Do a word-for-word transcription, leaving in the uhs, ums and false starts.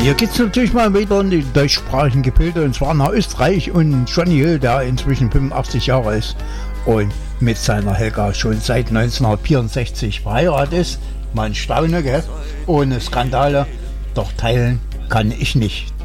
Hier geht's natürlich mal wieder in die deutschsprachigen Gefilde, und zwar nach Österreich, und Johnny Hill, der inzwischen fünfundachtzig Jahre ist und mit seiner Helga schon seit neunzehnhundertvierundsechzig verheiratet ist. Man staune, gell? Ohne Skandale, doch teilen kann ich nicht.